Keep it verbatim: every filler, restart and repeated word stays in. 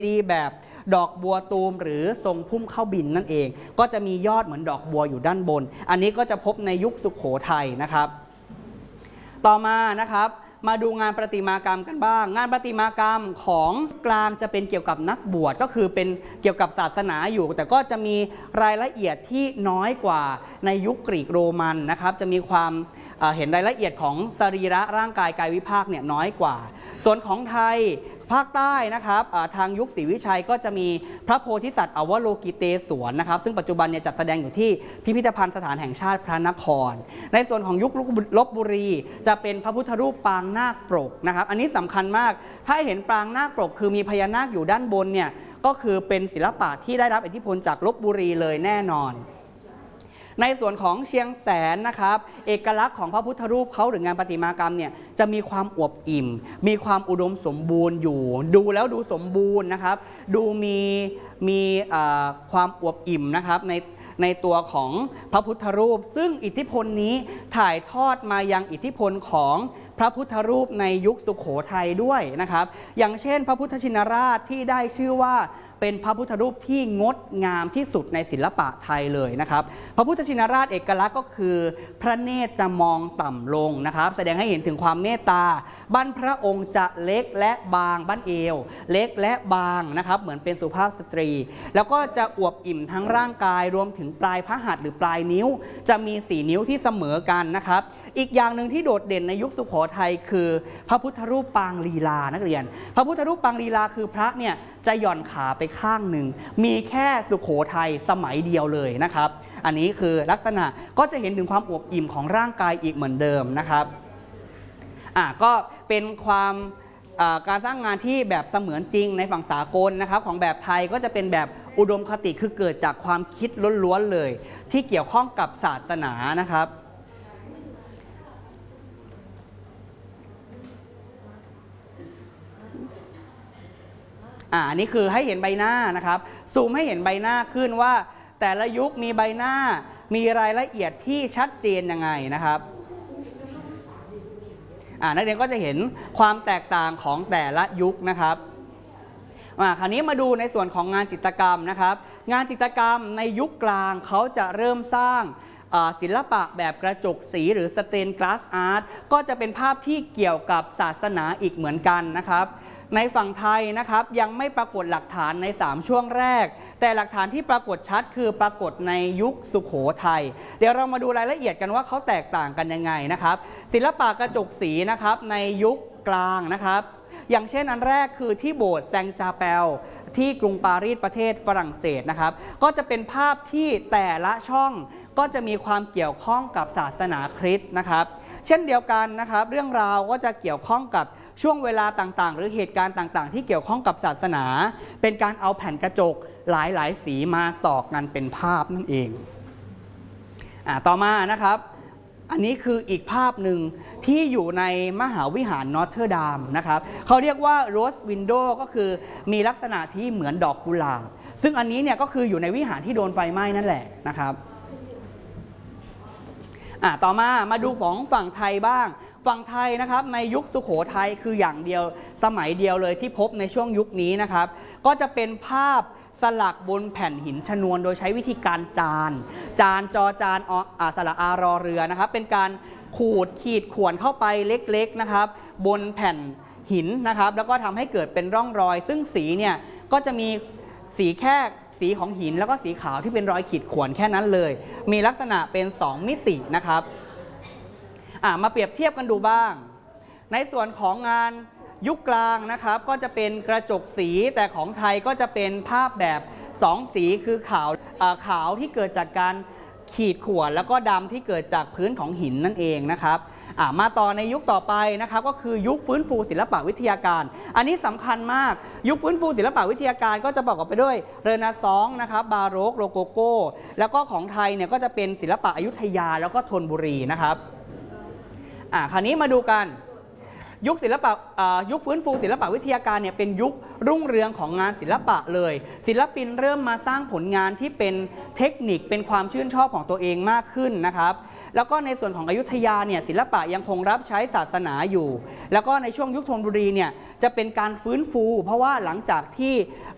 ดีแบบดอกบัวตูมหรือทรงพุ่มเข้าบินนั่นเองก็จะมียอดเหมือนดอกบัวอยู่ด้านบนอันนี้ก็จะพบในยุคสุโขทัยนะครับต่อมานะครับมาดูงานประติมากรรมกันบ้างงานประติมากรรมของกลางจะเป็นเกี่ยวกับนักบวชก็คือเป็นเกี่ยวกับศาสนาอยู่แต่ก็จะมีรายละเอียดที่น้อยกว่าในยุคกรีกโรมันนะครับจะมีความเห็นรายละเอียดของสรีระร่างกายกายวิภาคเนี่ยน้อยกว่าส่วนของไทยภาคใต้นะครับทางยุคศรีวิชัยก็จะมีพระโพธิสัตว์อวโลกิเตศวรนะครับซึ่งปัจจุบันเนี่ยจัดแสดงอยู่ที่พิพิธภัณฑ์สถานแห่งชาติพระนครในส่วนของยุคลพบุรีจะเป็นพระพุทธรูปปางนาคปรกนะครับอันนี้สำคัญมากถ้าเห็นปางนาคปรกคือมีพญานาคอยู่ด้านบนเนี่ยก็คือเป็นศิลปะที่ได้รับอิทธิพลจากลพบุรีเลยแน่นอนในส่วนของเชียงแสนนะครับเอกลักษณ์ของพระพุทธรูปเขาหรืองานประติมากรรมเนี่ยจะมีความอวบอิ่มมีความอุดมสมบูรณ์อยู่ดูแล้วดูสมบูรณ์นะครับดูมีมีความอวบอิ่มนะครับในในตัวของพระพุทธรูปซึ่งอิทธิพลนี้ถ่ายทอดมายังอิทธิพลของพระพุทธรูปในยุคสุโขทัยด้วยนะครับอย่างเช่นพระพุทธชินราชที่ได้ชื่อว่าเป็นพระพุทธรูปที่งดงามที่สุดในศิลปะไทยเลยนะครับพระพุทธชินราชเอกลักษณ์ก็คือพระเนตรจะมองต่ำลงนะครับแสดงให้เห็นถึงความเมตตาบั้นพระองค์จะเล็กและบางบั้นเอวเล็กและบางนะครับเหมือนเป็นสุภาพสตรีแล้วก็จะอวบอิ่มทั้งร่างกายรวมถึงปลายพระหัตถ์หรือปลายนิ้วจะมีสี่นิ้วที่เสมอกันนะครับอีกอย่างหนึ่งที่โดดเด่นในยุคสุโขทัยคือพระพุทธรูปปางลีลานักเรียนพระพุทธรูปปางลีลาคือพระเนี่ยจะหย่อนขาไปข้างหนึ่งมีแค่สุโขทัยสมัยเดียวเลยนะครับอันนี้คือลักษณะก็จะเห็นถึงความอวบอิ่มของร่างกายอีกเหมือนเดิมนะครับอ่ะก็เป็นความการสร้างงานที่แบบเสมือนจริงในฝั่งสากลนะครับของแบบไทยก็จะเป็นแบบอุดมคติคือเกิดจากความคิดล้วนๆเลยที่เกี่ยวข้องกับศาสนานะครับอ่านี่คือให้เห็นใบหน้านะครับซูมให้เห็นใบหน้าขึ้นว่าแต่ละยุคมีใบหน้ามีรายละเอียดที่ชัดเจนยังไงนะครับอ่านักเรียนก็จะเห็นความแตกต่างของแต่ละยุคนะครับอ่าคราวนี้มาดูในส่วนของงานจิตรกรรมนะครับงานจิตรกรรมในยุคกลางเขาจะเริ่มสร้างศิลปะแบบกระจกสีหรือสเตนกลาสอาร์ตก็จะเป็นภาพที่เกี่ยวกับศาสนาอีกเหมือนกันนะครับในฝั่งไทยนะครับยังไม่ปรากฏหลักฐานในสามช่วงแรกแต่หลักฐานที่ปรากฏชัดคือปรากฏในยุคสุโขทัยเดี๋ยวเรามาดูรายละเอียดกันว่าเขาแตกต่างกันยังไงนะครับศิลปะกระจกสีนะครับในยุคกลางนะครับอย่างเช่นอันแรกคือที่โบสถ์แซงจาเปลที่กรุงปารีสประเทศฝรั่งเศสนะครับก็จะเป็นภาพที่แต่ละช่องก็จะมีความเกี่ยวข้องกับศาสนาคริสต์นะครับเช่นเดียวกันนะครับเรื่องราวก็จะเกี่ยวข้องกับช่วงเวลาต่างๆหรือเหตุการณ์ต่างๆที่เกี่ยวข้องกับศาสนาเป็นการเอาแผ่นกระจกหลายๆสีมาต่อกันเป็นภาพนั่นเองอ่าต่อมานะครับอันนี้คืออีกภาพหนึ่งที่อยู่ในมหาวิหารนอตเทอร์ดามนะครับเขาเรียกว่าโรสวินโดว์ก็คือมีลักษณะที่เหมือนดอกกุหลาบซึ่งอันนี้เนี่ยก็คืออยู่ในวิหารที่โดนไฟไหม้นั่นแหละนะครับอ่าต่อมามาดูของฝั่งไทยบ้างฝั่งไทยนะครับในยุคสุโขทัยคืออย่างเดียวสมัยเดียวเลยที่พบในช่วงยุคนี้นะครับก็จะเป็นภาพสลักบนแผ่นหินชนวนโดยใช้วิธีการจานจานจอจานอสระอารอเรือนะครับเป็นการขูดขีดข่วนเข้าไปเล็กๆนะครับบนแผ่นหินนะครับแล้วก็ทำให้เกิดเป็นร่องรอยซึ่งสีเนี่ยก็จะมีสีแค่สีของหินแล้วก็สีขาวที่เป็นรอยขีดข่วนแค่นั้นเลยมีลักษณะเป็นสองมิตินะครับมาเปรียบเทียบกันดูบ้างในส่วนของงานยุคกลางนะครับก็จะเป็นกระจกสีแต่ของไทยก็จะเป็นภาพแบบสองสีคือขาวขาวที่เกิดจากการขีดข่วนแล้วก็ดำที่เกิดจากพื้นของหินนั่นเองนะครับมาต่อในยุคต่อไปนะครับก็คือยุคฟื้นฟูศิลปวิทยาการอันนี้สำคัญมากยุคฟื้นฟูศิลปวิทยาการก็จะประกอบไปด้วยเรเนซองส์นะครับบาโรกโรโกโก้แล้วก็ของไทยเนี่ยก็จะเป็นศิลปะอยุธยาแล้วก็ธนบุรีนะครับอ่าคราวนี้มาดูกันยุคศิลปะยุคฟื้นฟูศิลปวิทยาการเนี่ยเป็นยุครุ่งเรืองของงานศิลปะเลยศิลปินเริ่มมาสร้างผลงานที่เป็นเทคนิคเป็นความชื่นชอบของตัวเองมากขึ้นนะครับแล้วก็ในส่วนของอยุธยาเนี่ยศิลปะยังคงรับใช้ศาสนาอยู่แล้วก็ในช่วงยุคธนบุรีเนี่ยจะเป็นการฟื้นฟูเพราะว่าหลังจากที่